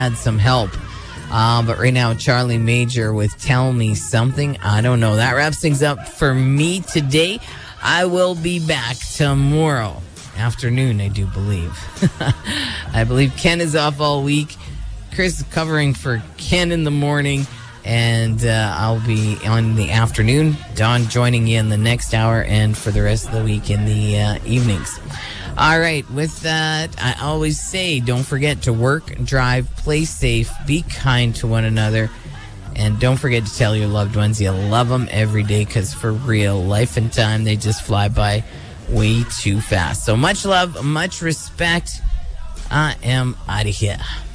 had some help. But right now, Charlie Major with Tell Me Something. I don't know. That wraps things up for me today. I will be back tomorrow afternoon, I do believe. I believe Ken is off all week. Chris is covering for Ken in the morning. And I'll be on the afternoon. Don joining you in the next hour and for the rest of the week in the evenings. All right, with that, I always say, don't forget to work, drive, play safe, be kind to one another, and don't forget to tell your loved ones you love them every day, because for real, life and time, they just fly by way too fast. So much love, much respect. I am out of here.